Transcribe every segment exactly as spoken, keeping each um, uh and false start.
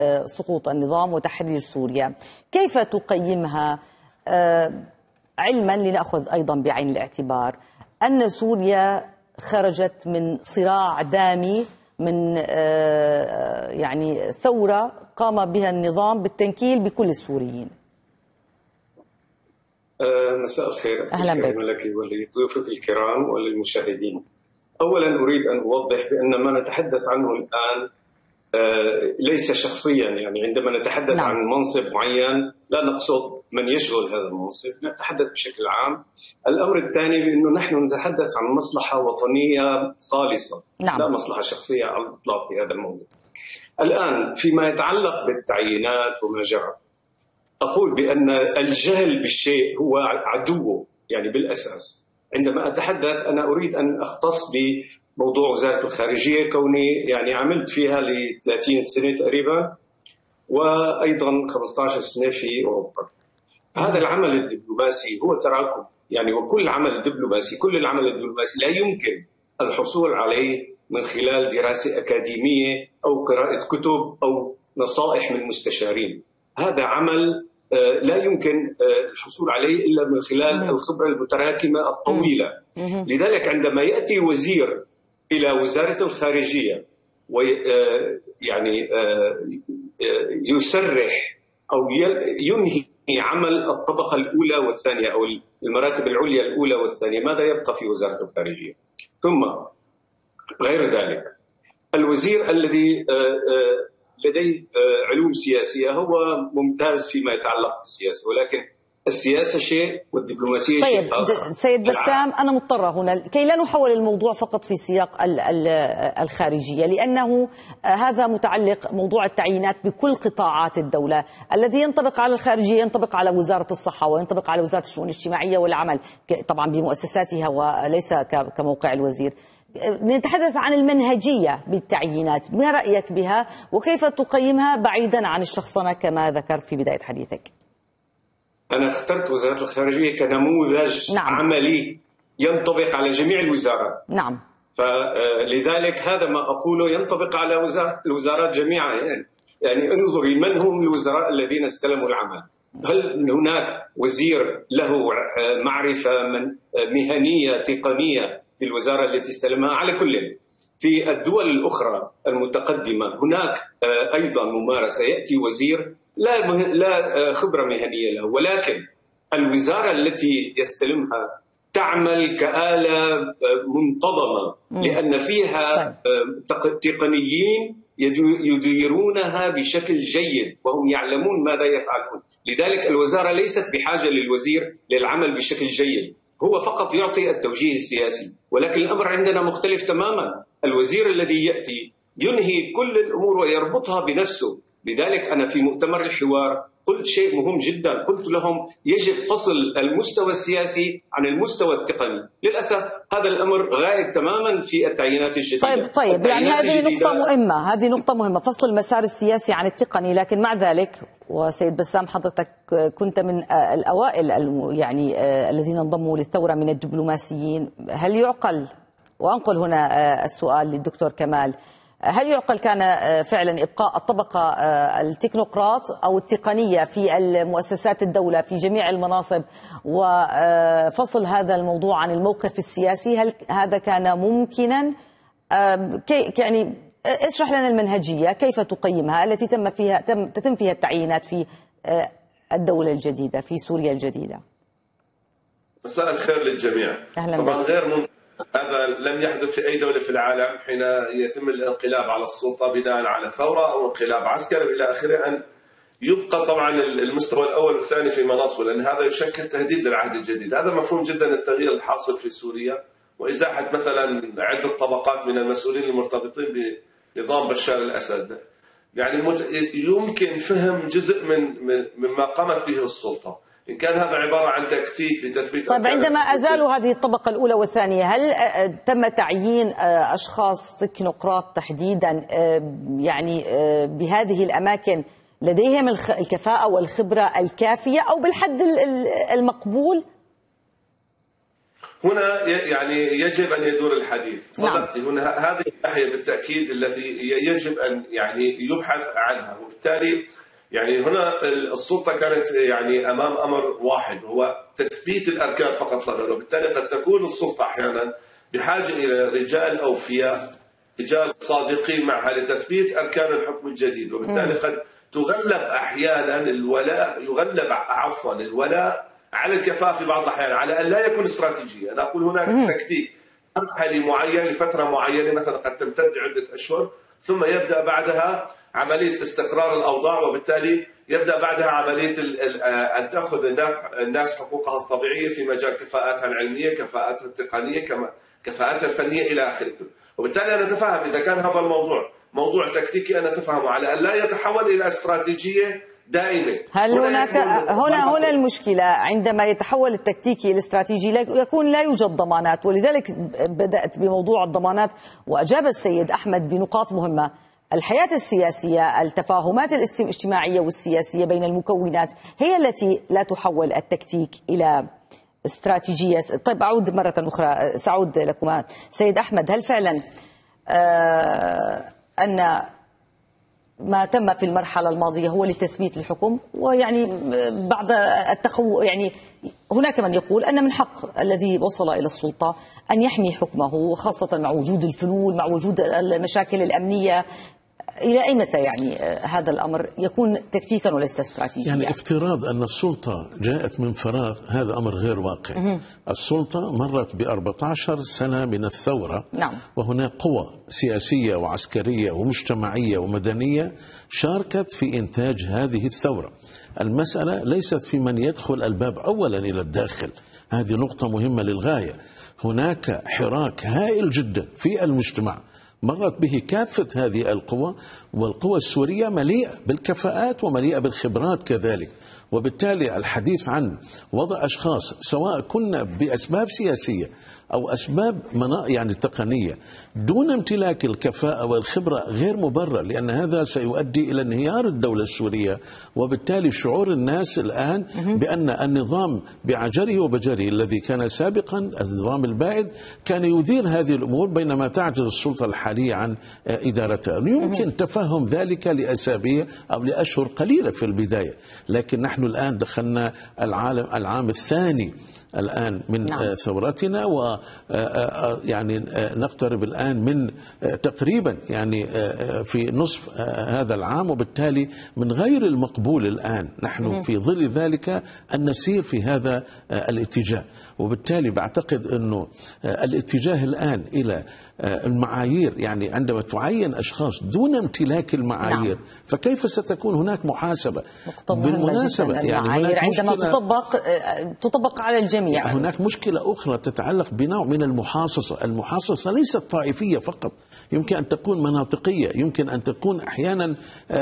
سقوط النظام وتحرير سوريا، كيف تقيمها علما لنأخذ أيضا بعين الاعتبار أن سوريا خرجت من صراع دامي، من يعني ثورة قام بها النظام بالتنكيل بكل السوريين؟ مساء الخير. أهلا بك. لك ولضيوفك الكرام وللمشاهدين. أولا أريد أن أوضح بأن ما نتحدث عنه الآن ليس شخصيا، يعني عندما نتحدث نعم. عن منصب معين لا نقصد من يشغل هذا المنصب، نتحدث بشكل عام. الأمر الثاني بأنه نحن نتحدث عن مصلحة وطنية خالصة نعم. لا مصلحة شخصية على الإطلاق في هذا الموضوع. الآن فيما يتعلق بالتعيينات وما جرى، أقول بأن الجهل بالشيء هو عدوه، يعني بالأساس. عندما أتحدث أنا أريد أن أختص بموضوع وزارة الخارجية، كوني يعني عملت فيها ل ثلاثين سنة تقريبا، وأيضا خمسة عشر سنة في أوروبا. هذا العمل الدبلوماسي هو تراكم، يعني وكل عمل دبلوماسي، كل العمل الدبلوماسي لا يمكن الحصول عليه من خلال دراسة أكاديمية أو قراءة كتب أو نصائح من مستشارين. هذا عمل لا يمكن الحصول عليه إلا من خلال الخبرة المتراكمة الطويلة. لذلك عندما يأتي وزير إلى وزارة الخارجية ويعني يسرح أو ينهي عمل الطبقة الأولى والثانية أو المراتب العليا الأولى والثانية، ماذا يبقى في وزارة الخارجية؟ ثم غير ذلك الوزير الذي لديه علوم سياسية هو ممتاز فيما يتعلق بالسياسة، ولكن السياسة شيء والدبلوماسية طيب شيء آخر. سيد بسام، أنا مضطرة هنا كي لا نحول الموضوع فقط في سياق الخارجية، لأنه هذا متعلق موضوع التعيينات بكل قطاعات الدولة. الذي ينطبق على الخارجية ينطبق على وزارة الصحة وينطبق على وزارة الشؤون الاجتماعية والعمل طبعا بمؤسساتها وليس كموقع الوزير. نتحدث عن المنهجية بالتعيينات، ما رأيك بها وكيف تقيمها بعيدا عن الشخصنة كما ذكرت في بداية حديثك؟ أنا اخترت وزارة الخارجية كنموذج نعم. عملي ينطبق على جميع الوزارات. نعم. فلذلك هذا ما أقوله ينطبق على وزارة الوزارات جميعا. يعني, يعني انظري من هم الوزراء الذين استلموا العمل. هل هناك وزير له معرفة من مهنية تقنية في الوزارة التي استلمها؟ على كل في الدول الأخرى المتقدمة هناك أيضا ممارسة، يأتي وزير لا لا خبرة مهنية له، ولكن الوزارة التي يستلمها تعمل كآلة منتظمة لأن فيها تقنيين يديرونها بشكل جيد وهم يعلمون ماذا يفعلون. لذلك الوزارة ليست بحاجة للوزير للعمل بشكل جيد، هو فقط يعطي التوجيه السياسي. ولكن الأمر عندنا مختلف تماما. الوزير الذي يأتي ينهي كل الأمور ويربطها بنفسه. لذلك أنا في مؤتمر الحوار قلت شيء مهم جدا، قلت لهم يجب فصل المستوى السياسي عن المستوى التقني. للأسف هذا الأمر غائب تماما في التعيينات الجديدة. طيب طيب يعني هذه نقطة مهمة، هذه نقطة مهمة، فصل المسار السياسي عن التقني. لكن مع ذلك وسيد بسام حضرتك كنت من الأوائل يعني الذين انضموا للثورة من الدبلوماسيين، هل يعقل، وأنقل هنا السؤال للدكتور كمال، هل يعقل كان فعلا إبقاء الطبقة التكنوقراط أو التقنية في المؤسسات الدولة في جميع المناصب وفصل هذا الموضوع عن الموقف السياسي؟ هل هذا كان ممكنا؟ يعني اشرح لنا المنهجية كيف تقيمها التي تم فيها تم تتم فيها التعيينات في الدولة الجديدة في سوريا الجديدة. مساء الخير للجميع. طبعا غير ممكن، هذا لم يحدث في أي دولة في العالم حين يتم الانقلاب على السلطة بناء على ثورة أو انقلاب عسكري إلى آخره أن يبقى طبعا المستوى الأول والثاني في مناصبه، لأن هذا يشكل تهديد للعهد الجديد. هذا مفهوم جدا التغيير الحاصل في سوريا وإزاحة مثلا عدة طبقات من المسؤولين المرتبطين بنظام بشار الأسد. يعني يمكن فهم جزء من مما قامت به السلطة، إن كان هذا عبارة عن تكتيك لتثبيت. طيب عندما أزالوا هذه الطبقة الأولى والثانية، هل تم تعيين أشخاص تكنوقراط تحديدا يعني بهذه الأماكن لديهم الكفاءة والخبرة الكافية أو بالحد المقبول؟ هنا يعني يجب أن يدور الحديث. صدقتي. نعم. هنا هذه الناحية بالتأكيد التي يجب أن يعني يبحث عنها، وبالتالي يعني هنا السلطة كانت يعني أمام أمر واحد هو تثبيت الأركان فقط لا غير، وبالتالي قد تكون السلطة أحيانا بحاجة إلى رجال أوفياء، رجال صادقين معها لتثبيت أركان الحكم الجديد، وبالتالي قد تغلب أحيانا الولاء يغلب عفوا الولاء على الكفاءة في بعض الأحيان، على أن لا يكون استراتيجية. أنا أقول هناك مم. تكتيك مرحلي معين لفترة معينة مثلا قد تمتد عدة أشهر، ثم يبدأ بعدها عملية استقرار الأوضاع، وبالتالي يبدأ بعدها عملية أن تأخذ الناس حقوقها الطبيعية في مجال كفاءاتها العلمية، كفاءاتها التقنية، كفاءاتها الفنية إلى آخره. وبالتالي أنا أتفهم إذا كان هذا الموضوع موضوع تكتيكي أنا أتفهمه على أن لا يتحول إلى استراتيجية دائمة. هل هناك هنا هنا المشكلة عندما يتحول التكتيكي إلى استراتيجي يكون لا يوجد ضمانات، ولذلك بدأت بموضوع الضمانات، وأجاب السيد أحمد بنقاط مهمة. الحياة السياسية، التفاهمات الاجتماعية والسياسية بين المكونات هي التي لا تحول التكتيك إلى استراتيجية. طيب أعود مرة أخرى، سأعود لكما سيد أحمد. هل فعلا آه أن ما تم في المرحلة الماضية هو لتثبيت الحكم، ويعني بعد التخو يعني هناك من يقول أن من حق الذي وصل إلى السلطة أن يحمي حكمه، وخاصة مع وجود الفلول، مع وجود المشاكل الأمنية. إلى أي متى يعني هذا الأمر يكون تكتيكا وليس استراتيجيا؟ يعني افتراض أن السلطة جاءت من فراغ هذا أمر غير واقع. السلطة مرت بأربعة عشر سنة من الثورة. نعم. وهناك قوى سياسية وعسكرية ومجتمعية ومدنية شاركت في إنتاج هذه الثورة. المسألة ليست في من يدخل الباب أولا إلى الداخل، هذه نقطة مهمة للغاية. هناك حراك هائل جدا في المجتمع مرت به كافة هذه القوى، والقوى السورية مليئة بالكفاءات ومليئة بالخبرات كذلك. وبالتالي الحديث عن وضع أشخاص سواء كنا بأسباب سياسية أو أسباب يعني تقنية دون امتلاك الكفاءة والخبرة غير مبرر، لأن هذا سيؤدي إلى انهيار الدولة السورية. وبالتالي شعور الناس الآن بأن النظام بعجره وبجره الذي كان سابقا النظام البائد كان يدير هذه الأمور، بينما تعجز السلطة الحالية عن إدارتها. يمكن تفهم ذلك لأسابيع أو لأشهر قليلة في البداية، لكن نحن الآن دخلنا العالم العام الثاني الآن من نعم. ثورتنا، و يعني نقترب الآن من تقريبا يعني في نصف هذا العام، وبالتالي من غير المقبول الآن نحن في ظل ذلك أن نسير في هذا الاتجاه. وبالتالي بعتقد أنه الاتجاه الآن إلى المعايير، يعني عندما تعين أشخاص دون امتلاك المعايير نعم. فكيف ستكون هناك محاسبة؟ بالمناسبة يعني هناك عندما تطبق تطبق على الجميع. هناك مشكلة أخرى تتعلق بنوع من المحاصصة. المحاصصة ليست طائفية فقط، يمكن أن تكون مناطقية، يمكن أن تكون أحيانا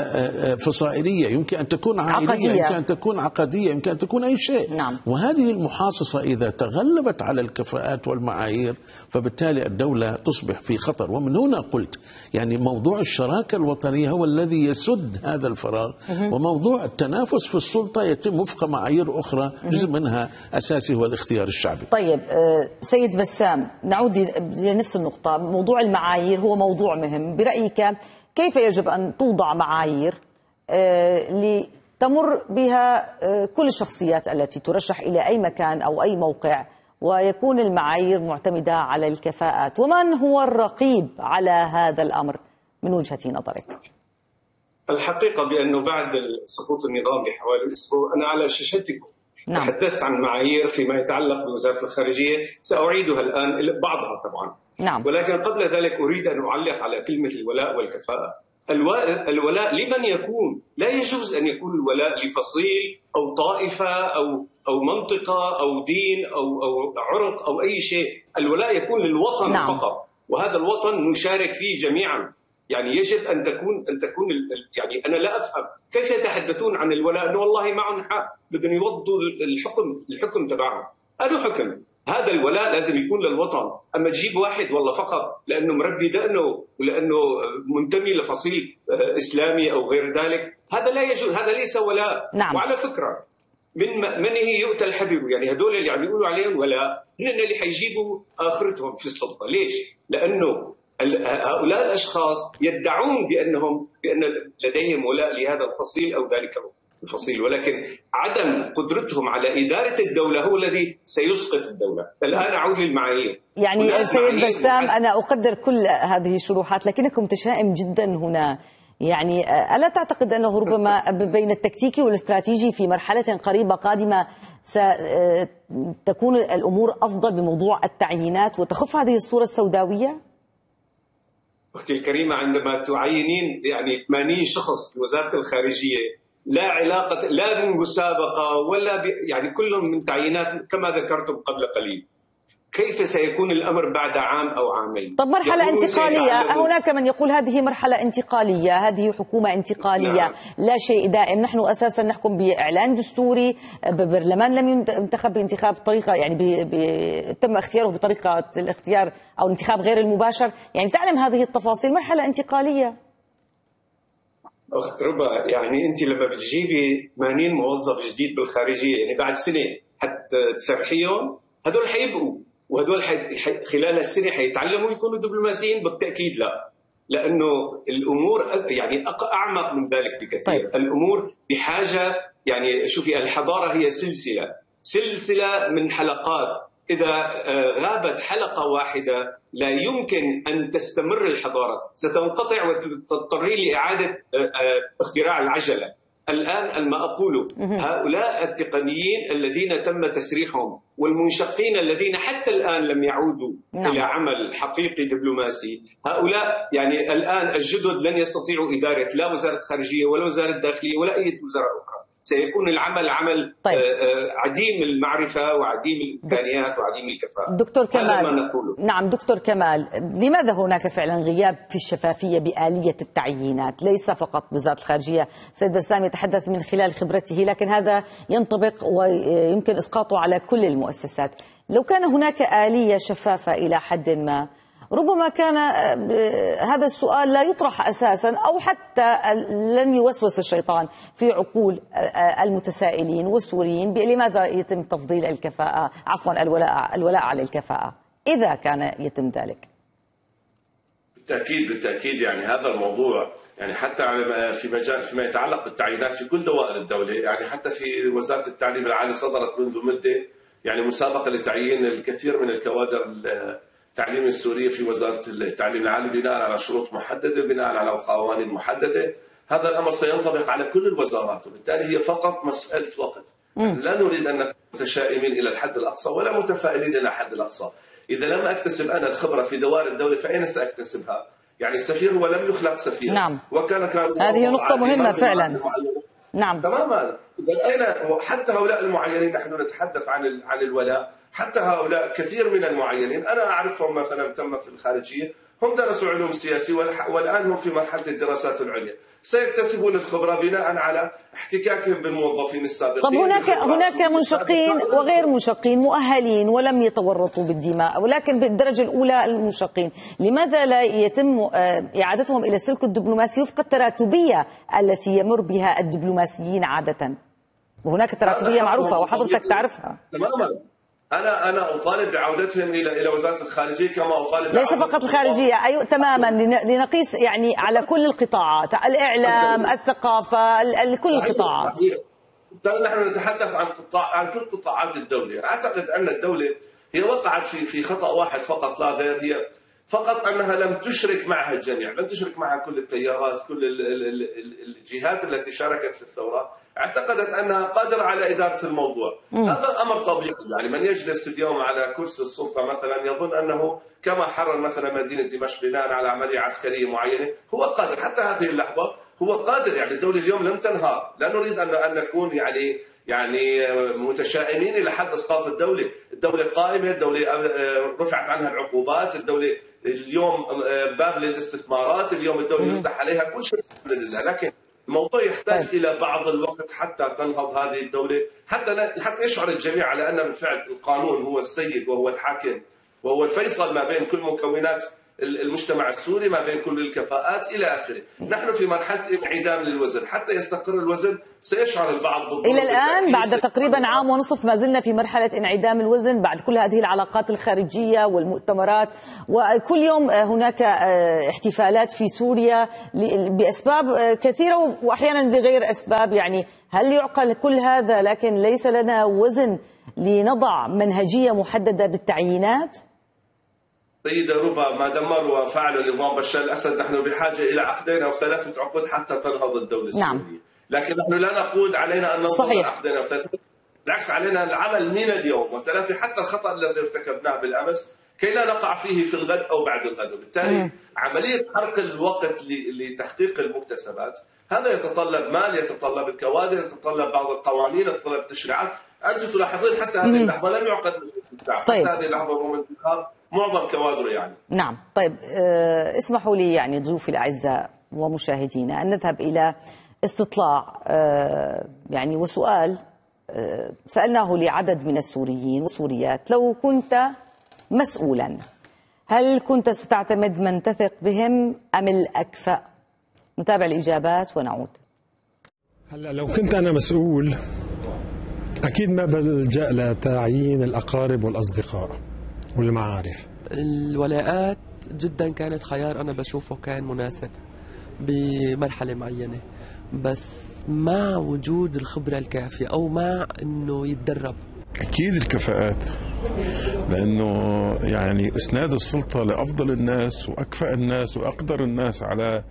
فصائلية، يمكن أن تكون عائلية، عقدية. يمكن أن تكون عقدية، يمكن أن تكون أي شيء نعم. وهذه المحاصصة إذا تغلبت على الكفاءات والمعايير فبالتالي الدولة تصبح في خطر. ومن هنا قلت يعني موضوع الشراكة الوطنية هو الذي يسد هذا الفراغ، وموضوع التنافس في السلطة يتم وفق معايير أخرى جزء منها أساسي هو الاختيار الشعبي. طيب سيد بسام، نعود لنفس النقطة. موضوع المعايير هو موضوع مهم برأيك. كيف يجب أن توضع معايير لتمر بها كل الشخصيات التي ترشح إلى أي مكان أو أي موقع، ويكون المعايير معتمدة على الكفاءات؟ ومن هو الرقيب على هذا الأمر من وجهة نظرك؟ الحقيقة بأنه بعد سقوط النظام بحوالي أسبوع أنا على شاشتكم نعم. تحدثت عن معايير فيما يتعلق بوزارة الخارجية، سأعيدها الآن بعضها طبعا نعم. ولكن قبل ذلك أريد أن أعلق على كلمة الولاء والكفاءة. الولاء لمن يكون؟ لا يجوز أن يكون الولاء لفصيل أو طائفة أو أو منطقة أو دين أو أو عرق أو أي شيء. الولاء يكون للوطن نعم. فقط، وهذا الوطن نشارك فيه جميعا. يعني يجب أن تكون أن تكون يعني أنا لا أفهم كيف يتحدثون عن الولاء أنه والله معهم حق بدهم يوضوا الحكم الحكم تبعهم. هذا حكم، هذا الولاء لازم يكون للوطن. أما تجيب واحد والله فقط لأنه مربي دقنه ولأنه منتمي لفصيل إسلامي أو غير ذلك، هذا لا يجوز، هذا ليس ولاء نعم. وعلى فكرة من من هي يؤتى الحذر، يعني هذول اللي عم يقولوا عليهم ولا هن اللي حيجيبوا اخرتهم في السلطه. ليش؟ لانه هؤلاء الاشخاص يدعون بانهم بان لديهم ولاء لهذا الفصيل او ذلك الفصيل، ولكن عدم قدرتهم على اداره الدوله هو الذي سيسقط الدوله. الان اعود للمعايير. يعني سيد بسام، انا اقدر كل هذه الشروحات لكنك متشائم جدا هنا. يعني ألا تعتقد أنه ربما بين التكتيكي والاستراتيجي في مرحلة قريبة قادمة ستكون الأمور أفضل بموضوع التعيينات وتخف هذه الصورة السوداوية؟ أختي الكريمة، عندما تعينين يعني ثمانين شخص في وزارة الخارجية لا علاقة لا بمسابقة ولا يعني كلهم من تعيينات كما ذكرتم قبل قليل، كيف سيكون الأمر بعد عام أو عامين؟ طب مرحلة انتقالية، هناك من يقول هذه مرحلة انتقالية، هذه حكومة انتقالية. نعم. لا شيء دائم. نحن أساسا نحكم بإعلان دستوري، ببرلمان لم ينتخب بانتخاب طريقة يعني بي بي تم اختياره بطريقة الاختيار أو الانتخاب غير المباشر، يعني تعلم هذه التفاصيل. مرحلة انتقالية. أخت ربا، يعني أنت لما بتجيبي ثمانين موظف جديد بالخارجية يعني بعد سنة حتى تسرحيهم، هدول حيبقوا وهدول حي... خلال السنة حيتعلموا يكونوا دبلوماسيين؟ بالتأكيد لا، لأنه الأمور يعني أعمق من ذلك بكثير. طيب. الأمور بحاجة، يعني شوفي الحضارة هي سلسلة سلسلة من حلقات، إذا غابت حلقة واحدة لا يمكن أن تستمر الحضارة، ستنقطع وتضطرين لإعادة اختراع العجلة. الآن ما أقوله هؤلاء التقنيين الذين تم تسريحهم والمنشقين الذين حتى الآن لم يعودوا نعم. إلى عمل حقيقي دبلوماسي، هؤلاء يعني الآن الجدد لن يستطيعوا إدارة لا وزارة خارجية ولا وزارة داخلية ولا أي وزارة أخرى. سيكون العمل عمل طيب. عديم المعرفة وعديم الإمكانيات وعديم الكفاءة. دكتور كمال، نعم دكتور كمال، لماذا هناك فعلا غياب في الشفافية بآلية التعيينات؟ ليس فقط وزارة الخارجية، سيد بسام يتحدث من خلال خبرته، لكن هذا ينطبق ويمكن إسقاطه على كل المؤسسات. لو كان هناك آلية شفافة إلى حد ما ربما كان هذا السؤال لا يطرح أساسا، أو حتى لن يوسوس الشيطان في عقول المتسائلين والسوريين لماذا يتم تفضيل الكفاءة عفوا الولاء الولاء على الكفاءة إذا كان يتم ذلك. بالتأكيد بالتأكيد يعني هذا الموضوع يعني حتى في مجال فيما يتعلق بالتعيينات في كل دوائر الدولة، يعني حتى في وزارة التعليم العالي صدرت منذ مدة يعني مسابقة لتعيين الكثير من الكوادر التعليم السوري في وزارة التعليم العالي بناء على شروط محددة، بناء على قوانين محددة. هذا الأمر سينطبق على كل الوزارات، وبالتالي هي فقط مسألة وقت. يعني لا نريد أن نكون متشائمين إلى الحد الأقصى ولا متفائلين إلى الحد الأقصى. إذا لم أكتسب أنا الخبرة في دوائر الدولة فأين سأكتسبها؟ يعني السفير هو لم يخلق سفير. نعم. وكان كان هذه نقطة مهمة فعلا. نعم. تماما. إذا أين حتى هؤلاء المعينين نحن نتحدث عن عن الولاء، حتى هؤلاء كثير من المعينين أنا أعرفهم مثلا تم في الخارجية، هم درسوا علوم سياسي والآن هم في مرحلة الدراسات العليا، سيكتسبون الخبرة بناء على احتكاكهم بالموظفين السابقين. طب هناك هناك منشقين وغير منشقين مؤهلين ولم يتورطوا بالدماء، ولكن بالدرجة الأولى المنشقين، لماذا لا يتم إعادتهم إلى السلك الدبلوماسي وفق التراتبية التي يمر بها الدبلوماسيين عادة؟ وهناك تراتبية معروفة وحضرتك تعرفها. تماما. أنا أنا أطالب بعودتهم إلى إلى وزارة الخارجية كما أطالب ليس فقط الخارجية، أيوة تماما، لنقيس يعني على كل القطاعات، الإعلام، الثقافة، كل القطاعات. نحن نتحدث عن قطاع عن كل قطاعات الدولة. أعتقد أن الدولة هي وقعت في في خطأ واحد فقط لا غير، هي فقط أنها لم تشرك معها الجميع، لم تشرك معها كل التيارات، كل الجهات التي شاركت في الثورة. اعتقدت أنها قادرة على إدارة الموضوع. م. هذا الأمر طبيعي، يعني من يجلس اليوم على كرسي السلطة مثلا يظن أنه كما حرر مثلا مدينة دمشق بناء على عملية عسكرية معينة هو قادر. حتى هذه اللحظة هو قادر، يعني الدولة اليوم لم تنهار. لا نريد أن أن نكون يعني يعني متشائمين إلى حد إسقاط الدولة. الدولة قائمة، الدولة رفعت عنها العقوبات، الدولة اليوم باب للاستثمارات، اليوم الدولة يفتح عليها كل شيء الحمد لله، لكن الموضوع يحتاج طيب. إلى بعض الوقت حتى تنهض هذه الدولة، حتى حتى يشعر الجميع على أن بالفعل القانون هو السيد وهو الحاكم وهو الفيصل ما بين كل مكونات المجتمع السوري، ما بين كل الكفاءات إلى آخره. نحن في مرحلة انعدام للوزن، حتى يستقر الوزن سيشعر البعض بالضغط. إلى الآن بعد تقريبا عام ونصف ما زلنا في مرحلة انعدام الوزن بعد كل هذه العلاقات الخارجية والمؤتمرات، وكل يوم هناك احتفالات في سوريا بأسباب كثيرة وأحيانا بغير أسباب. يعني هل يعقل كل هذا لكن ليس لنا وزن لنضع منهجية محددة بالتعيينات؟ سيدة ربا، ما دمر وفعل نظام بشار الأسد نحن بحاجة إلى عقدين أو ثلاثة عقود حتى تنهض الدولة السورية. نعم. لكن نحن لا نقول علينا أن ننتظر عقدين أو ثلاثة، بالعكس علينا العمل من اليوم وتلافي حتى الخطأ الذي ارتكبناه بالأمس كي لا نقع فيه في الغد أو بعد الغد. وبالتالي مم. عملية حرق الوقت لتحقيق المكتسبات هذا يتطلب مال، يتطلب الكوادر، يتطلب بعض القوانين، يتطلب التشريعات. أنت تلاحظين حتى هذه اللحظة لم يعقد طيب. حتى هذه اللحظة من معظم كوادره يعني. نعم. طيب أه اسمحوا لي يعني ضيوفي الأعزاء ومشاهدينا أن نذهب إلى استطلاع أه يعني وسؤال أه سألناه لعدد من السوريين والسوريات: لو كنت مسؤولا هل كنت ستعتمد من تثق بهم أم الأكفأ؟ نتابع الإجابات ونعود. هلا لو كنت أنا مسؤول أكيد ما بلجأ لتعيين الأقارب والأصدقاء والمعارف. الولاءات جدا كانت خيار أنا بشوفه كان مناسب بمرحلة معينة، بس مع وجود الخبرة الكافية أو مع أنه يتدرب. أكيد الكفاءات، لأنه يعني إسناد السلطة لأفضل الناس وأكفأ الناس وأقدر الناس على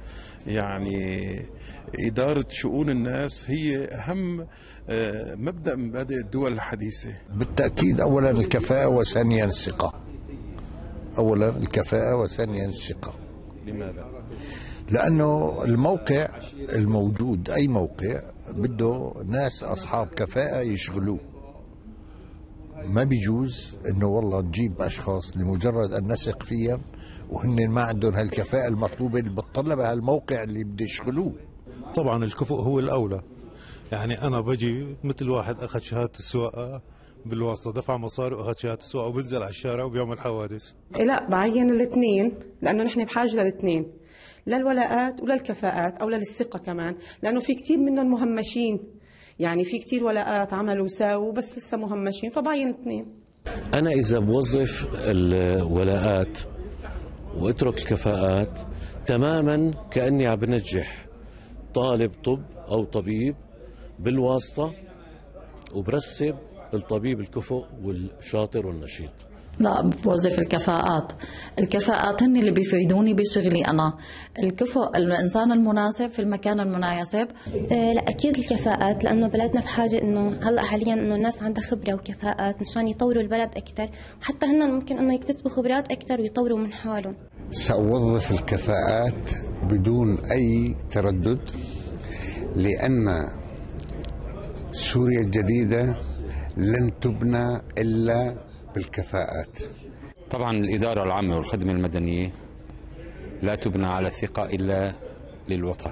يعني إدارة شؤون الناس هي أهم مبدأ من مبادئ الدول الحديثة. بالتأكيد أولا الكفاءة وثانيا الثقة. أولا الكفاءة وثانيا الثقة. لماذا؟ لأنه الموقع الموجود أي موقع بده ناس أصحاب كفاءة يشغلوه. ما بيجوز انه والله نجيب اشخاص لمجرد ان نثق فيهم وهن ما عندهم هالكفاءة المطلوبة اللي بتطلبها هالموقع اللي بده يشغلوه. طبعا الكفؤ هو الاولى. يعني انا بجي مثل واحد اخذ شهادة السواقة بالواسطة، دفع مصاري واخذ شهادة السواقة وبنزل على الشارع وبيعمل حوادث. لا، بعين الاثنين لانه نحن بحاجة للاثنين، للولاءات وللكفاءات او للثقة كمان، لانه في كثير منهم مهمشين. يعني في كتير ولاءات عملوا وساووا بس لسه مهمشين، فبعين الاثنين. أنا إذا بوظف الولاءات واترك الكفاءات تماما كأني عم بنجح طالب طب أو طبيب بالواسطة وبرسب الطبيب الكفؤ والشاطر والنشيط. لا، بوظف الكفاءات. الكفاءات هن اللي بيفيدوني بشغلي أنا. الكفؤ الإنسان المناسب في المكان المناسب. أه لا أكيد الكفاءات، لأنه بلدنا بحاجة إنه هلا حاليا إنه الناس عندها خبرة وكفاءات مشان يطوروا البلد أكثر، وحتى هن ممكن إنه يكتسبوا خبرات أكثر ويطوروا من حالهم. سأوظف الكفاءات بدون أي تردد، لأن سوريا الجديدة لن تبنى إلا بالكفاءات. طبعا الإدارة العامة والخدمة المدنية لا تبنى على الثقة إلا للوطن.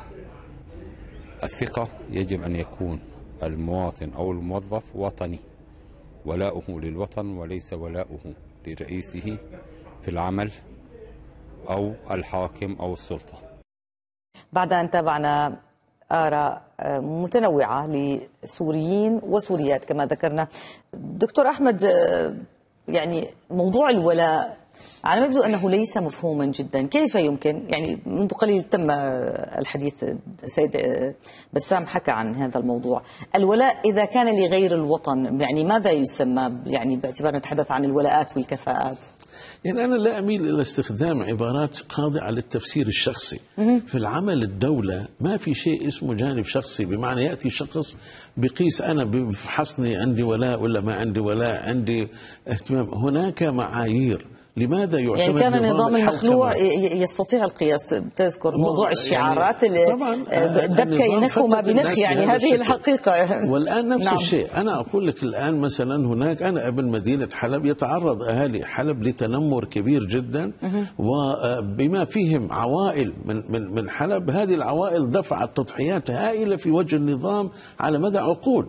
الثقة يجب أن يكون المواطن أو الموظف وطني، ولاؤه للوطن وليس ولاؤه لرئيسه في العمل أو الحاكم أو السلطة. بعد أن تابعنا آراء متنوعة لسوريين وسوريات كما ذكرنا، دكتور أحمد، يعني موضوع الولاء على ما يبدو أنه ليس مفهوما جدا. كيف يمكن، يعني منذ قليل تم الحديث، سيد بسام حكى عن هذا الموضوع، الولاء إذا كان لغير الوطن يعني ماذا يسمى، يعني باعتبار نتحدث عن الولاءات والكفاءات؟ يعني أنا لا أميل إلى استخدام عبارات خاضعة للتفسير الشخصي. في العمل الدولة ما في شيء اسمه جانب شخصي، بمعنى يأتي شخص بقيس أنا بفحصني عندي ولاء ولا ما عندي ولاء، عندي اهتمام. هناك معايير. لماذا يعتمد يعني كان النظام المخلوع الحوكمة؟ يستطيع القياس. تذكر موضوع الشعارات اللي الدبكة ينخ وما بنخ، يعني هذه الحقيقة. والآن نفس نعم. الشيء. أنا أقول لك الآن مثلا هناك، أنا ابن مدينة حلب، يتعرض أهالي حلب لتنمر كبير جدا، وبما فيهم عوائل من من من حلب. هذه العوائل دفعت تضحيات هائلة في وجه النظام على مدى عقود.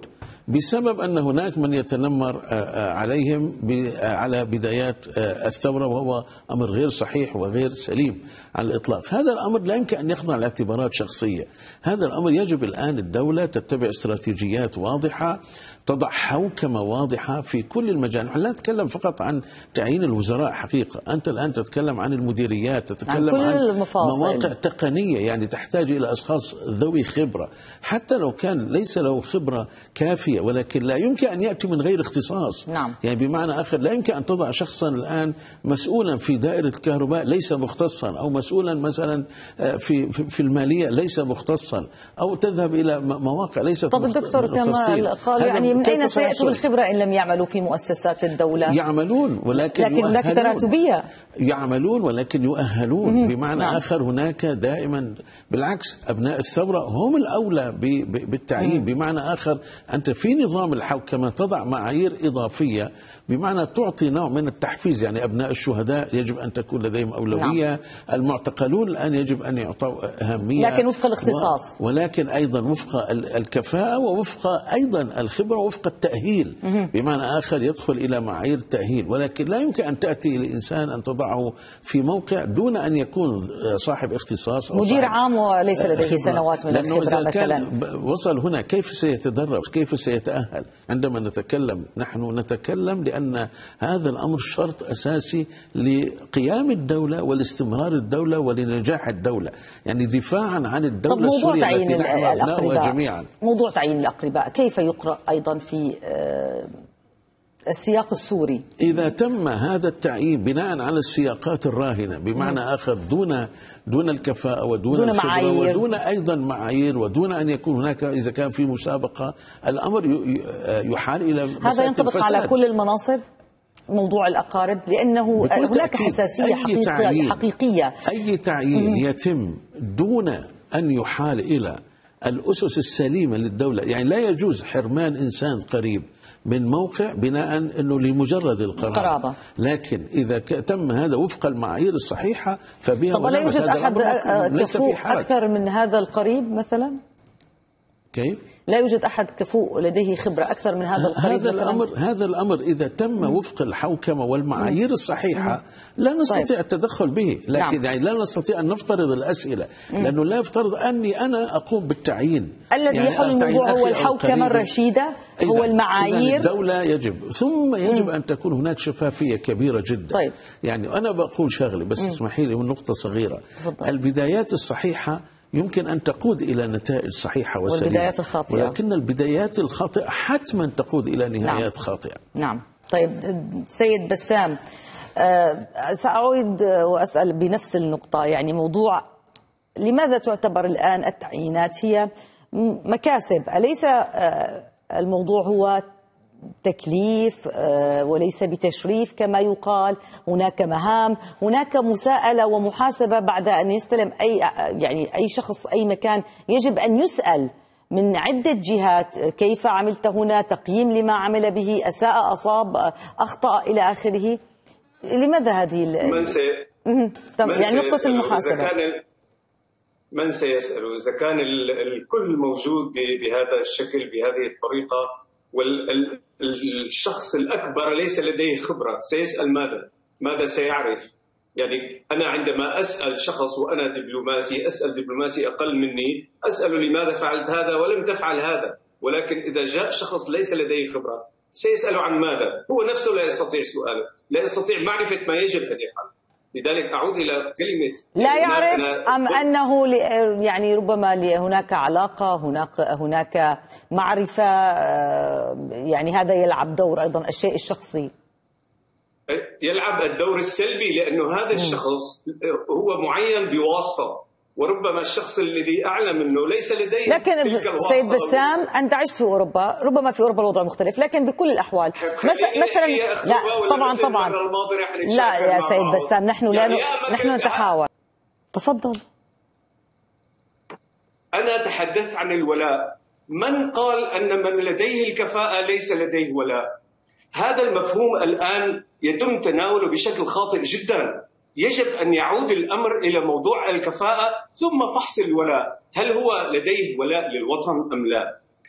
بسبب أن هناك من يتنمر عليهم على بدايات الثورة، وهو أمر غير صحيح وغير سليم على الإطلاق. هذا الأمر لا يمكن أن يخضع لاعتبارات شخصية. هذا الأمر يجب الآن الدولة تتبع استراتيجيات واضحة، تضع حوكمة واضحة في كل المجال. نحن لا نتكلم فقط عن تعيين الوزراء حقيقة، أنت الآن تتكلم عن المديريات، تتكلم عن, عن مواقع تقنية يعني تحتاج إلى أشخاص ذوي خبرة، حتى لو كان ليس له خبرة كافية، ولكن لا يمكن أن يأتي من غير اختصاص. نعم. يعني بمعنى آخر لا يمكن أن تضع شخصا الآن مسؤولا في دائرة الكهرباء ليس مختصا، أو مسؤولا مثلا في في المالية ليس مختصا، أو تذهب إلى مواقع ليست مختصة. طب الدكتور كمال قال يعني من أين سيأتوا الخبرة إن لم يعملوا في مؤسسات الدولة؟ يعملون ولكن لكن هناك تراتبية. يعملون ولكن يؤهلون. بمعنى نعم. آخر هناك دائما بالعكس أبناء الثورة هم الأولى بالتعيين. بمعنى آخر أنت في نظام الحوكمة تضع معايير إضافية، بمعنى تعطي نوع من التحفيز. يعني أبناء الشهداء يجب أن تكون لديهم أولوية. نعم. المعتقلون الآن يجب أن يعطوا أهمية، لكن وفق الاختصاص، و... ولكن أيضا وفق الكفاءة ووفق أيضا الخبرة ووفق التأهيل. مه. بمعنى آخر يدخل إلى معايير التأهيل، ولكن لا يمكن أن تأتي لإنسان أن تضعه في موقع دون أن يكون صاحب اختصاص أو مدير عام وليس لديه سنوات من الخبرة مثلا. وصل هنا كيف سيتدرب، كيف سيتأهل؟ عندما نتكلم نحن نتكلم لأن هذا الأمر شرط أساسي لقيام الدولة ولاستمرار الدولة ولنجاح الدولة، يعني دفاعا عن الدولة السورية التي نحن أبناؤها جميعا. موضوع تعيين الأقرباء كيف يقرأ أيضا في السياق السوري؟ إذا تم هذا التعيين بناء على السياقات الراهنة، بمعنى آخر دون دون الكفاءة ودون دون الخبرة معايير. ودون أيضا معايير، ودون أن يكون هناك إذا كان في مسابقة، الأمر يحال إلى هذا ينطبق الفساد. على كل المناصب موضوع الأقارب، لأنه هناك حساسية أي تعيين حقيقية. أي تعيين يتم دون أن يحال إلى الأسس السليمة للدولة، يعني لا يجوز حرمان إنسان قريب من موقع بناء أنه لمجرد القرابة، لكن إذا تم هذا وفق المعايير الصحيحة فبها. طب لا يوجد أحد كفؤ أكثر من هذا القريب مثلا؟ كيف؟ لا يوجد أحد كفؤ لديه خبرة أكثر من هذا القريب هذا الأمر هذا الأمر إذا تم وفق الحوكمة والمعايير الصحيحة لا نستطيع طيب. التدخل به، لكن نعم. يعني لا نستطيع أن نفترض الأسئلة، لأنه لا يفترض أني أنا أقوم بالتعيين. الذي يعني يحل الموضوع هو الحوكمة الرشيدة، هو المعايير. الدولة يجب ثم يجب مم. أن تكون هناك شفافية كبيرة جدا. طيب. يعني أنا بقول شغلة بس مم. اسمحي لي من نقطة صغيرة. فضل. البدايات الصحيحة يمكن أن تقود إلى نتائج صحيحة وسليمة، والبدايات الخاطئة، ولكن البدايات الخاطئة حتما تقود إلى نهايات نعم. خاطئة. نعم. طيب سيد بسام، أه سأعود وأسأل بنفس النقطة، يعني موضوع لماذا تعتبر الآن التعيينات هي مكاسب؟ أليس أه الموضوع هو تكليف وليس بتشريف كما يقال؟ هناك مهام، هناك مساءلة ومحاسبة بعد أن يستلم أي يعني أي شخص أي مكان، يجب أن يسأل من عدة جهات كيف عملت هنا، تقييم لما عمل به، أساء أصاب أخطأ إلى آخره. لماذا هذه من سي... طب يعني نقطة المحاسبة كان من سيسأل إذا كان الكل موجود بهذا الشكل بهذه الطريقة، والشخص الأكبر ليس لديه خبرة، سيسأل ماذا؟ ماذا سيعرف؟ يعني أنا عندما أسأل شخص وأنا دبلوماسي، أسأل دبلوماسي أقل مني، أسأله لماذا فعلت هذا ولم تفعل هذا، ولكن إذا جاء شخص ليس لديه خبرة سيسأله عن ماذا؟ هو نفسه لا يستطيع سؤاله، لا يستطيع معرفة ما يجب أن يفعل. لذلك أعود إلى كلمة لا يعرف، أم أنه يعني ربما هناك علاقة، هناك هناك معرفة، يعني هذا يلعب دور أيضا الشيء الشخصي، يلعب الدور السلبي، لأنه هذا الشخص هو معين بواسطة، وربما الشخص الذي أعلى منه ليس لديه. لكن سيد بسام أنت عشت في أوروبا، ربما في أوروبا الوضع مختلف، لكن بكل الأحوال مثلا لا طبعا طبعا لا يا سيد بسام نحن لا يعني نحن نتحاور. تفضل. أنا تحدثت عن الولاء، من قال أن من لديه الكفاءة ليس لديه ولاء؟ هذا المفهوم الآن يتم تناوله بشكل خاطئ جدا. يجب أن يعود الأمر إلى موضوع الكفاءة ثم فحص الولاء، هل هو لديه ولاء للوطن أم لا؟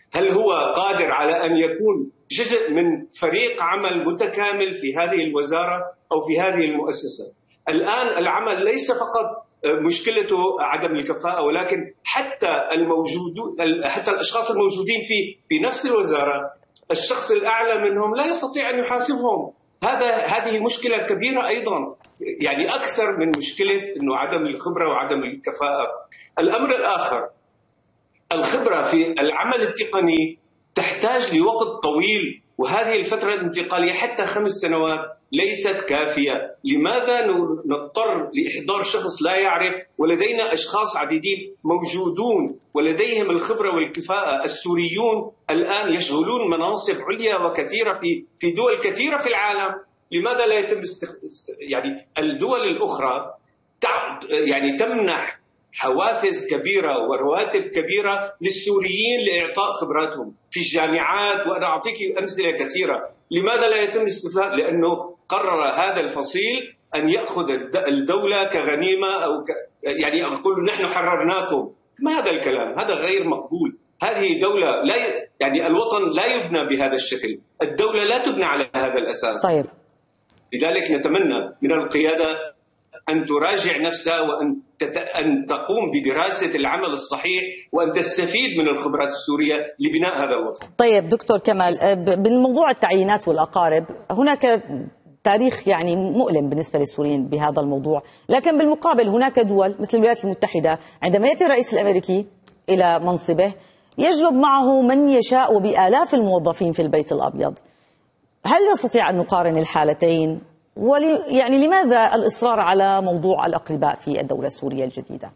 هل هو قادر على أن يكون جزء من فريق عمل متكامل في هذه الوزارة أو في هذه المؤسسة؟ الآن العمل ليس فقط مشكلته عدم الكفاءة، ولكن حتى الموجود حتى الأشخاص الموجودين في في نفس الوزارة الشخص الأعلى منهم لا يستطيع أن يحاسبهم. هذا هذه مشكلة كبيرة أيضا، يعني أكثر من مشكلة إنه عدم الخبرة وعدم الكفاءة. الأمر الآخر، الخبرة في العمل التقني تحتاج لوقت طويل، وهذه الفترة الانتقالية حتى خمس سنوات ليست كافية. لماذا نضطر لإحضار شخص لا يعرف ولدينا أشخاص عديدين موجودون ولديهم الخبرة والكفاءة؟ السوريون الآن يشغلون مناصب عليا وكثيرة في في دول كثيرة في العالم. لماذا لا يتم است... يعني الدول الأخرى تع... يعني تمنح حوافز كبيرة ورواتب كبيرة للسوريين لإعطاء خبراتهم في الجامعات، وأنا أعطيك أمثلة كثيرة. لماذا لا يتم استفادة؟ لأنه قرر هذا الفصيل أن يأخذ الدولة كغنيمة أو ك... يعني أقول نحن حررناكم. ما هذا الكلام؟ هذا غير مقبول. هذه دولة لا ي... يعني الوطن لا يبنى بهذا الشكل، الدولة لا تبنى على هذا الأساس. طيب. لذلك نتمنى من القيادة أن تراجع نفسها وأن تت... أن تقوم بدراسة العمل الصحيح وأن تستفيد من الخبرات السورية لبناء هذا الوطن. طيب دكتور كمال، بالموضوع التعيينات والأقارب هناك تاريخ يعني مؤلم بالنسبة للسوريين بهذا الموضوع، لكن بالمقابل هناك دول مثل الولايات المتحدة عندما يأتي الرئيس الأمريكي إلى منصبه يجلب معه من يشاء وبآلاف الموظفين في البيت الأبيض. هل نستطيع أن نقارن الحالتين؟ ولي يعني لماذا الإصرار على موضوع الأقرباء في الدولة السورية الجديدة؟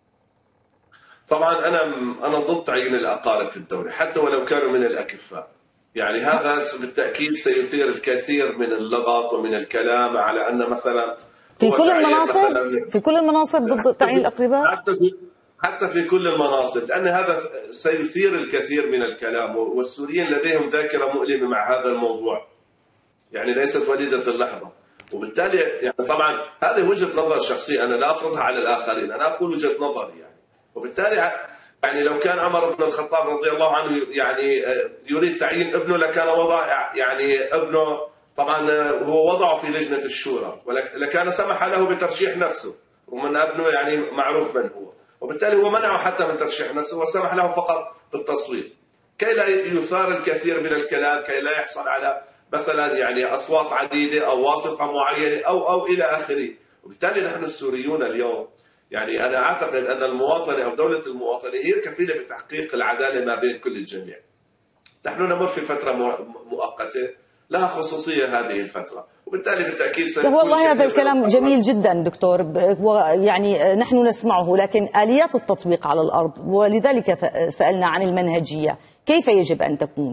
طبعا أنا أنا ضد تعيين الأقارب في الدولة حتى ولو كانوا من الأكفاء. يعني هذا بالتأكيد سيثير الكثير من اللغط ومن الكلام على أن مثلا في كل المناصب في كل المناصب ضد تعيين الأقرباء، حتى في حتى في كل المناصب، لأن هذا سيثير الكثير من الكلام، والسوريين لديهم ذاكرة مؤلمة مع هذا الموضوع، يعني ليست وليدة اللحظة. وبالتالي يعني طبعا هذه وجهة نظر شخصية أنا لا أفرضها على الآخرين، أنا أقول وجهة نظري يعني. وبالتالي يعني لو كان عمر بن الخطاب رضي الله عنه يعني يريد تعيين ابنه لكان وضع يعني ابنه طبعا هو وضعه في لجنة الشورى، ولكان سمح له بترشيح نفسه ومن ابنه يعني معروف من هو، وبالتالي هو منعه حتى من ترشيح نفسه وسمح له فقط بالتصويت كي لا يثار الكثير من الكلام، كي لا يحصل على مثلا يعني أصوات عديدة أو واسطة معينة أو أو إلى آخره. وبالتالي نحن السوريون اليوم يعني أنا أعتقد أن المواطنة أو دولة المواطنة هي كفيلة بتحقيق العدالة ما بين كل الجميع. نحن نمر في فترة مؤقتة لها خصوصية هذه الفترة، وبالتالي بالتأكيد سيكون والله هذا الكلام جميل جدا دكتور، يعني نحن نسمعه، لكن آليات التطبيق على الأرض، ولذلك سألنا عن المنهجية كيف يجب أن تكون؟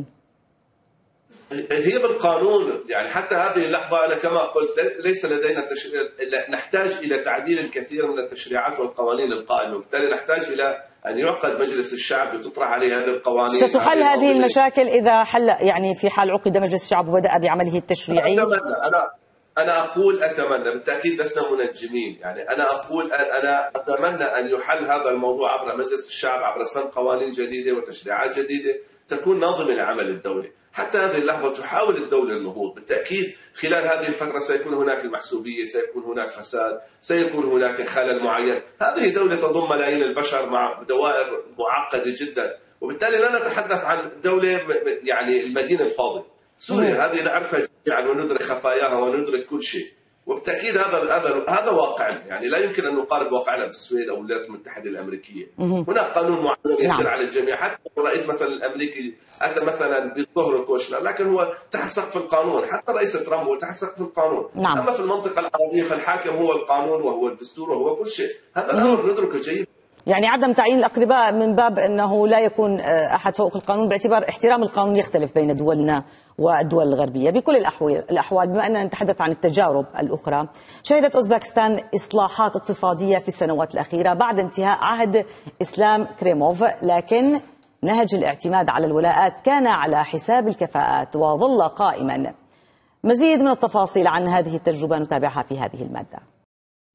هي بالقانون. يعني حتى هذه اللحظة أنا كما قلت ليس لدينا تشريع، نحتاج إلى تعديل الكثير من التشريعات والقوانين القائمة، وبالتالي نحتاج إلى أن يعقد مجلس الشعب وتطرح عليه هذه القوانين. ستحل هذه, هذه المشاكل إذا حل يعني في حال عقد مجلس الشعب وبدأ بعمله التشريعي؟ أتمنى أنا أنا أقول أتمنى، بالتأكيد لسنا منجمين، يعني أنا أقول أنا أتمنى أن يحل هذا الموضوع عبر مجلس الشعب، عبر سن قوانين جديدة وتشريعات جديدة تكون ناظمة لعمل الدولة. حتى هذه اللحظة تحاول الدولة النهوض، بالتأكيد خلال هذه الفترة سيكون هناك المحسوبية، سيكون هناك فساد، سيكون هناك خلل معين. هذه دولة تضم ملايين البشر مع دوائر معقدة جدا، وبالتالي لا نتحدث عن دولة يعني المدينة الفاضلة. سوريا هذه نعرفها جميعا وندرك خفاياها وندرك كل شيء، وبالتأكيد هذا هذا هذا واقعنا، يعني لا يمكن أن نقارب واقعنا بالسويد أو الولايات المتحدة الأمريكية. هناك قانون معين يسير نعم. على الجميع، حتى الرئيس مثلا الأمريكي أتى مثلا بظهر كوشنر، لكن هو تحت سقف القانون، حتى رئيس ترامب هو تحت سقف القانون. نعم. أما في المنطقة العربية فالحاكم هو القانون وهو الدستور وهو كل شيء، هذا الأمر ندركه جيدا. يعني عدم تعيين الأقرباء من باب أنه لا يكون أحد فوق القانون، باعتبار احترام القانون يختلف بين دولنا والدول الغربية بكل الأحوال. بما أننا نتحدث عن التجارب الأخرى، شهدت أوزبكستان إصلاحات اقتصادية في السنوات الأخيرة بعد انتهاء عهد إسلام كريموف، لكن نهج الاعتماد على الولاءات كان على حساب الكفاءات وظل قائما. مزيد من التفاصيل عن هذه التجربة نتابعها في هذه المادة.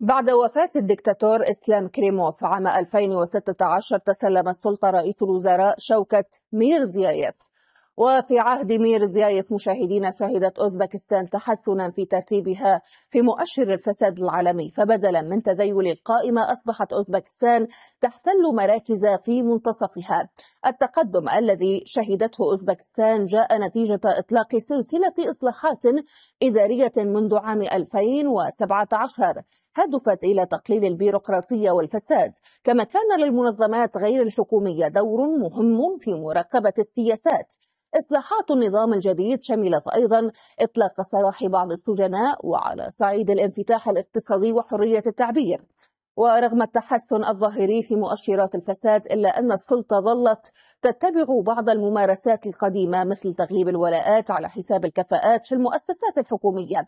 بعد وفاة الدكتاتور إسلام كريموف عام ألفين وستة عشر تسلم السلطة رئيس الوزراء شوكت ميرديايف. وفي عهد ميرديايف مشاهدين شهدت أوزبكستان تحسنا في ترتيبها في مؤشر الفساد العالمي، فبدلا من تذيل القائمة أصبحت أوزبكستان تحتل مراكز في منتصفها. التقدم الذي شهدته أوزبكستان جاء نتيجة إطلاق سلسلة إصلاحات إدارية منذ عام ألفين وسبعة عشر هدفت إلى تقليل البيروقراطية والفساد، كما كان للمنظمات غير الحكومية دور مهم في مراقبة السياسات. إصلاحات النظام الجديد شملت أيضا إطلاق سراح بعض السجناء وعلى صعيد الانفتاح الاقتصادي وحرية التعبير. ورغم التحسن الظاهري في مؤشرات الفساد إلا أن السلطة ظلت تتبع بعض الممارسات القديمة مثل تغليب الولاءات على حساب الكفاءات في المؤسسات الحكومية،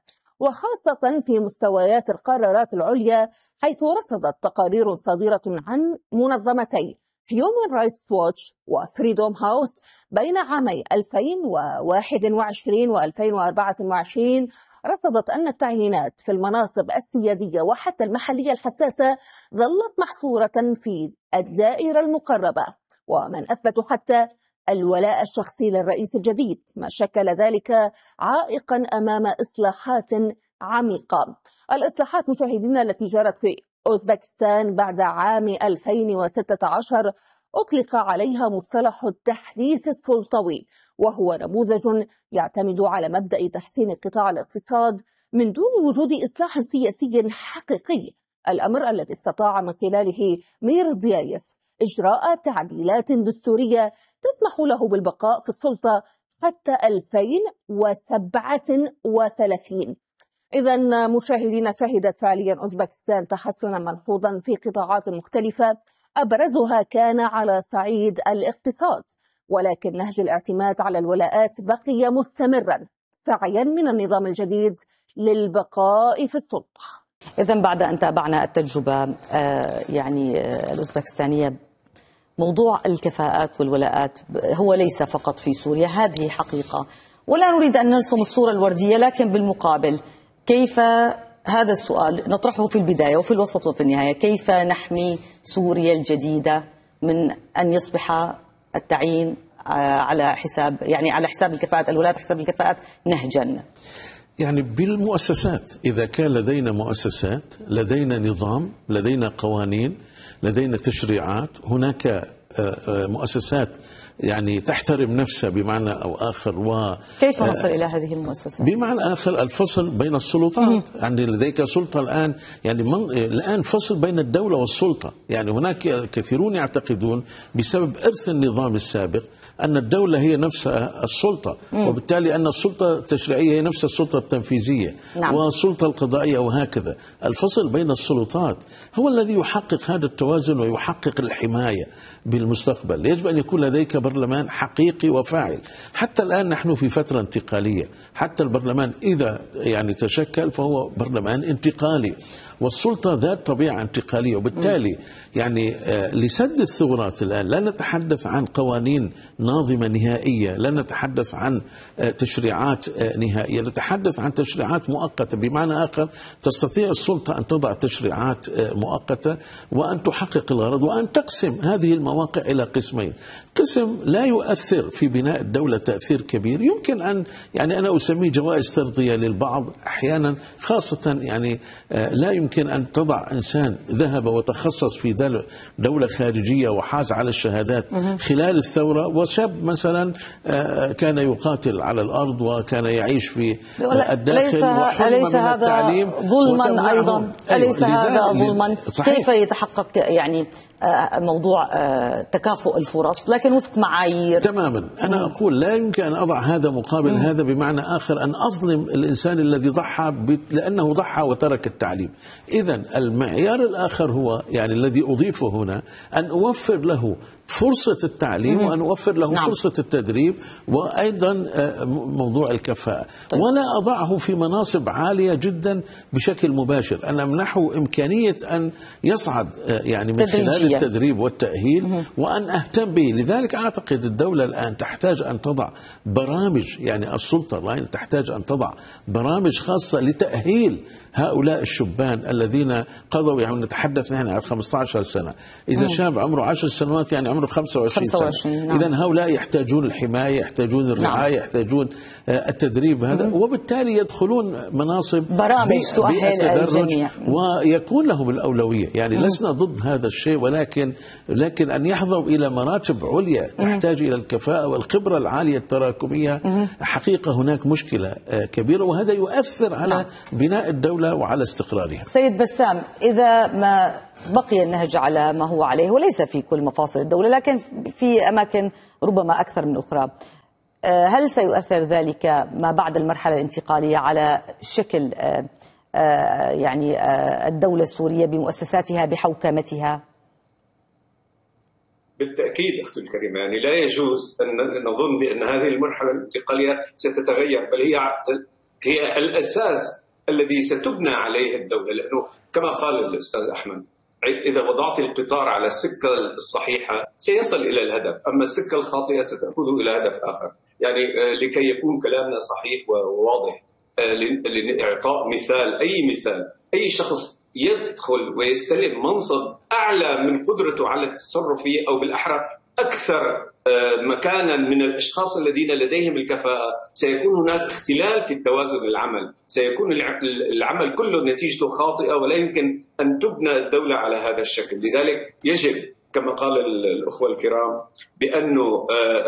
وخاصة في مستويات القرارات العليا، حيث رصدت تقارير صادرة عن منظمتي Human Rights Watch وفريدوم هاوس بين عامي ألفين وواحد وعشرين وألفين وأربعة وعشرين رصدت أن التعيينات في المناصب السيادية وحتى المحلية الحساسة ظلت محصورة في الدائرة المقربة، ومن أثبتوا حتى الولاء الشخصي للرئيس الجديد، ما شكل ذلك عائقا أمام إصلاحات عميقة. الإصلاحات مشاهدين التي جرت في أوزبكستان بعد عام ألفين وستة عشر أطلق عليها مصطلح التحديث السلطوي، وهو نموذج يعتمد على مبدأ تحسين قطاع الاقتصاد من دون وجود إصلاح سياسي حقيقي، الأمر الذي استطاع من خلاله ميرديايف إجراء تعديلات دستورية تسمح له بالبقاء في السلطة حتى ألفين وسبعة وثلاثين. إذا مشاهدين شهدت فعليا أوزبكستان تحسنا ملحوظا في قطاعات مختلفة، أبرزها كان على صعيد الاقتصاد، ولكن نهج الاعتماد على الولاءات بقي مستمرا سعيا من النظام الجديد للبقاء في السلطة. إذا بعد أن تابعنا التجربة يعني الأوزبكستانية، موضوع الكفاءات والولاءات هو ليس فقط في سوريا، هذه حقيقة، ولا نريد أن نرسم الصورة الوردية، لكن بالمقابل كيف، هذا السؤال نطرحه في البداية وفي الوسط وفي النهاية، كيف نحمي سوريا الجديدة من أن يصبح التعيين على حساب يعني على حساب الكفاءات، الولايات حساب الكفاءات نهجا؟ يعني بالمؤسسات، إذا كان لدينا مؤسسات، لدينا نظام، لدينا قوانين، لدينا تشريعات، هناك مؤسسات يعني تحترم نفسها بمعنى أو آخر. و كيف نصل إلى هذه المؤسسات؟ بمعنى آخر الفصل بين السلطات، يعني لديك سلطة الآن، يعني من الآن فصل بين الدولة والسلطة. يعني هناك كثيرون يعتقدون بسبب إرث النظام السابق أن الدولة هي نفسها السلطة، مم. وبالتالي أن السلطة التشريعية هي نفس السلطة التنفيذية، نعم. والسلطة القضائية وهكذا. الفصل بين السلطات هو الذي يحقق هذا التوازن ويحقق الحماية بالمستقبل. يجب أن يكون لديك برلمان حقيقي وفاعل. حتى الآن نحن في فترة انتقالية، حتى البرلمان إذا يعني تشكل فهو برلمان انتقالي، والسلطة ذات طبيعة انتقالية، وبالتالي يعني لسد الثغرات الآن لا نتحدث عن قوانين ناظمة نهائية، لا نتحدث عن تشريعات نهائية، نتحدث عن تشريعات مؤقتة. بمعنى آخر تستطيع السلطة أن تضع تشريعات مؤقتة وأن تحقق الغرض وأن تقسم هذه المواقع إلى قسمين. قسم لا يؤثر في بناء الدولة تأثير كبير، يمكن أن يعني أنا أسميه جوائز ترضية للبعض أحيانا، خاصة يعني لا يمكن أن تضع إنسان ذهب وتخصص في دولة خارجية وحاز على الشهادات خلال الثورة، وشاب مثلا كان يقاتل على الأرض وكان يعيش في الداخل أليس هذا ظلما أيضا؟ أليس هذا ظلما؟ كيف يتحقق يعني موضوع تكافؤ الفرص لكن وفق معايير؟ تماما. أنا أقول لا يمكن أن أضع هذا مقابل مم. هذا، بمعنى آخر أن أظلم الإنسان الذي ضحى لأنه ضحى وترك التعليم. إذن المعيار الآخر هو يعني الذي أضيفه هنا أن أوفر له فرصة التعليم وأن أوفر لهم نعم. فرصة التدريب، وأيضا موضوع الكفاءة. طيب. ولا أضعه في مناصب عالية جدا بشكل مباشر، أن أمنحه إمكانية أن يصعد يعني من خلال التدريب والتأهيل مم. وأن أهتم به. لذلك أعتقد الدولة الآن تحتاج أن تضع برامج، يعني السلطة الآن تحتاج أن تضع برامج خاصة لتأهيل هؤلاء الشبان الذين قضوا، يعني نتحدث نحن عن خمسة عشر سنة، إذا شاب عمره عشر سنوات يعني عمره خمسة وعشرين سنة. نعم. إذن هؤلاء يحتاجون الحماية، يحتاجون الرعاية، نعم. يحتاجون التدريب هذا، مم. وبالتالي يدخلون مناصب برامج تؤهل الجميع ويكون لهم الأولوية. يعني مم. لسنا ضد هذا الشيء، ولكن لكن أن يحظوا إلى مراتب عليا تحتاج إلى الكفاءة والخبرة العالية التراكمية. مم. حقيقة هناك مشكلة كبيرة، وهذا يؤثر على نعم. بناء الدولة وعلى استقرارها. سيد بسام، إذا ما بقي النهج على ما هو عليه، وليس في كل مفاصل الدولة لكن في أماكن ربما أكثر من أخرى، هل سيؤثر ذلك ما بعد المرحلة الانتقالية على شكل يعني الدولة السورية بمؤسساتها بحوكمتها؟ بالتأكيد أختي الكريمة، يعني لا يجوز أن نظن بأن هذه المرحلة الانتقالية ستتغير، بل هي هي الأساس الذي ستبنى عليه الدولة. لأنه كما قال الأستاذ أحمد، إذا وضعت القطار على السكة الصحيحة سيصل إلى الهدف، أما السكة الخاطئة ستأخذه إلى هدف آخر. يعني لكي يكون كلامنا صحيح وواضح، لإعطاء مثال، أي مثال، أي شخص يدخل ويستلم منصب أعلى من قدرته على التصرف فيه، أو بالأحرى أكثر مكانا من الأشخاص الذين لديهم الكفاءة، سيكون هناك اختلال في التوازن العمل، سيكون العمل كله نتيجته خاطئة، ولا يمكن أن تبنى الدولة على هذا الشكل. لذلك يجب كما قال الأخوة الكرام بأنه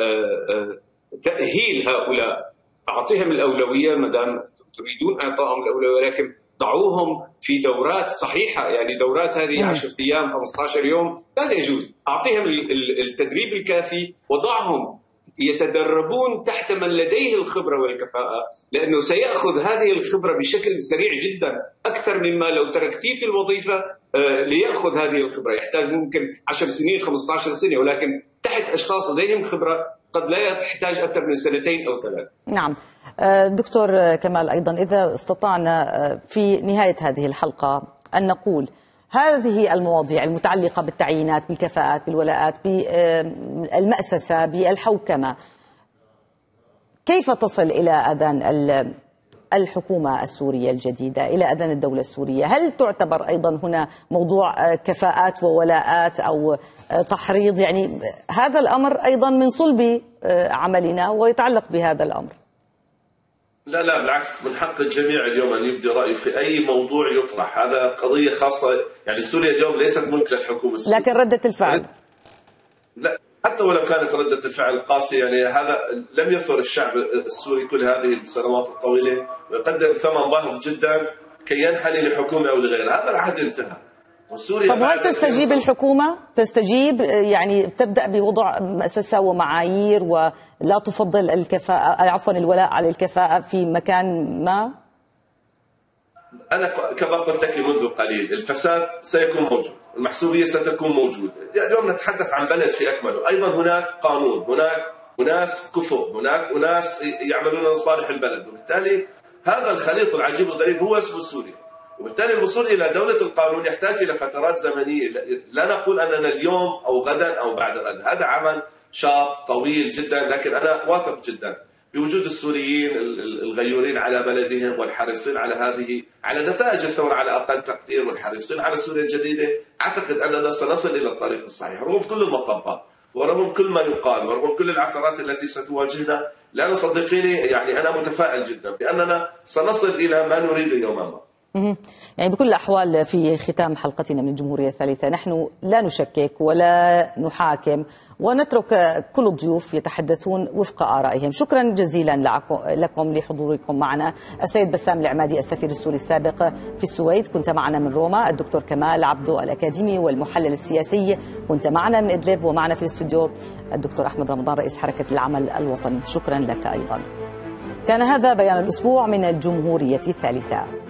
تأهيل هؤلاء، أعطيهم الأولوية ما دام تريدون إعطائهم الأولوية، ولكن ضعوهم في دورات صحيحة. يعني دورات هذه عشرة أيام خمسة عشر يوم لا يجوز. أعطيهم التدريب الكافي وضعهم يتدربون تحت من لديه الخبرة والكفاءة، لأنه سيأخذ هذه الخبرة بشكل سريع جدا أكثر مما لو تركتيه في الوظيفة ليأخذ هذه الخبرة. يحتاج ممكن عشر سنين خمسة عشر سنة، ولكن تحت أشخاص لديهم خبرة قد لا تحتاج أكثر من سنتين أو ثلاث. نعم دكتور كمال، أيضا إذا استطعنا في نهاية هذه الحلقة أن نقول هذه المواضيع المتعلقة بالتعيينات، بالكفاءات، بالولاءات، بالمأسسة، بالحوكمة، كيف تصل إلى أذان الحكومة السورية الجديدة، إلى أذان الدولة السورية؟ هل تعتبر أيضا هنا موضوع كفاءات وولاءات أو تحريض؟ يعني هذا الأمر أيضا من صلب عملنا ويتعلق بهذا الأمر. لا لا بالعكس، من حق الجميع اليوم أن يبدي رأيه في أي موضوع يطرح. هذا قضية خاصة، يعني سوريا اليوم ليست ملك للحكومة السورية، لكن ردة الفعل لا، حتى ولو كانت ردة الفعل قاسية، يعني هذا لم يثر الشعب السوري كل هذه السنوات الطويلة ويقدم ثمن باهظ جدا كي ينحني لحكومة أو لغيرها. هذا العهد انتهى. طب هل تستجيب الحكومة؟ تستجيب يعني تبدأ بوضع مؤسسة ومعايير ولا تفضل الكفاءة، عفوا الولاء على الكفاءة في مكان ما؟ أنا كما قلت لك منذ قليل، الفساد سيكون موجود، المحسوبية ستكون موجودة. اليوم نتحدث عن بلد في أكمله، أيضا هناك قانون، هناك أناس كفؤ، هناك أناس يعملون لصالح البلد، وبالتالي هذا الخليط العجيب الغريب هو اسمه سوريا. وبالتالي الوصول إلى دولة القانون يحتاج إلى فترات زمنية، لا نقول أننا اليوم أو غدا أو بعد غد، هذا عمل شاق طويل جدا، لكن أنا واثق جدا بوجود السوريين الغيورين على بلدهم والحريصين على هذه على نتائج الثورة على أقل تقدير، والحريصين على سوريا الجديدة. أعتقد أننا سنصل إلى الطريق الصحيح رغم كل المطبات ورغم كل ما يقال ورغم كل العثرات التي ستواجهنا. لأن صدقيني يعني أنا متفائل جدا بأننا سنصل إلى ما نريد يوما ما. يعني بكل الأحوال في ختام حلقتنا من الجمهورية الثالثة نحن لا نشكك ولا نحاكم ونترك كل الضيوف يتحدثون وفق آرائهم. شكرا جزيلا لكم لحضوركم معنا. السيد بسام العمادي السفير السوري السابق في السويد كنت معنا من روما، الدكتور كمال عبدو الأكاديمي والمحلل السياسي كنت معنا من إدلب، ومعنا في الاستوديو الدكتور أحمد رمضان رئيس حركة العمل الوطني. شكرا لك أيضا. كان هذا بيان الأسبوع من الجمهورية الثالثة.